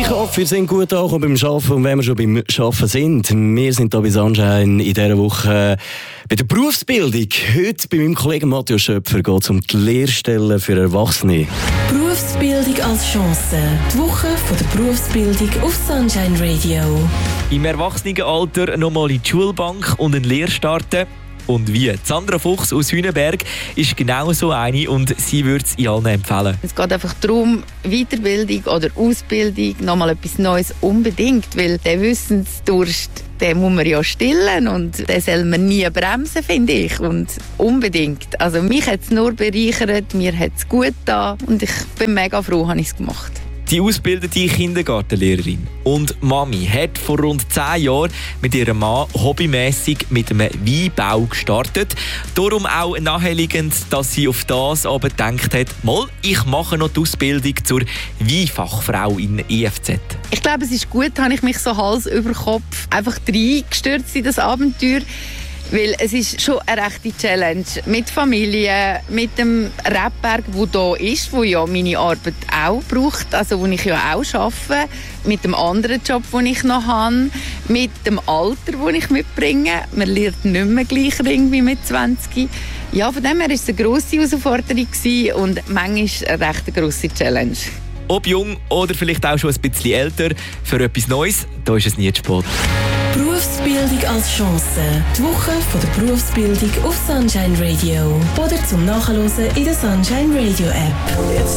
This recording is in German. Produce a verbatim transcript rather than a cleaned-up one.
Ich hoffe, wir sind gut angekommen beim Arbeiten. Und wenn wir schon beim Arbeiten sind, wir sind hier bei Sunshine in dieser Woche bei der Berufsbildung. Heute bei meinem Kollegen Matthias Schöpfer geht es um die Lehrstellen für Erwachsene. Berufsbildung als Chance. Die Woche von der Berufsbildung auf Sunshine Radio. Im Erwachsenenalter nochmal in die Schulbank und eine Lehre starten. Und wie? Sandra Fuchs aus Hüneberg ist genau so eine und sie würde es in allen empfehlen. Es geht einfach darum, Weiterbildung oder Ausbildung, nochmal etwas Neues unbedingt, weil der Wissensdurst, den muss man ja stillen und den soll man nie bremsen, finde ich. Und unbedingt. Also mich hat es nur bereichert, mir hat es gut getan und ich bin mega froh, habe ich es gemacht. Die ausgebildete Kindergartenlehrerin und Mami hat vor rund zehn Jahren mit ihrem Mann hobbymässig mit einem Weinbau gestartet. Darum auch naheliegend, dass sie auf das aber gedacht hat, mal, ich mache noch die Ausbildung zur Weinfachfrau in E F Z. Ich glaube, es ist gut, habe ich mich so Hals über Kopf einfach reingestürzt in das Abenteuer. Weil es ist schon eine rechte Challenge. Mit Familie, mit dem Rebberg, der da ist, wo ja meine Arbeit auch braucht, also wo ich ja auch arbeite, mit dem anderen Job, den ich noch habe, mit dem Alter, das ich mitbringe. Man lernt nicht mehr gleich irgendwie mit zwanzig. Ja, von dem her war es eine grosse Herausforderung und manchmal eine recht grosse Challenge. Ob jung oder vielleicht auch schon ein bisschen älter, für etwas Neues, da ist es nie zu spät. Berufsbildung als Chance. Die Woche von der Berufsbildung auf Sunshine Radio. Oder zum Nachhören in der Sunshine Radio App.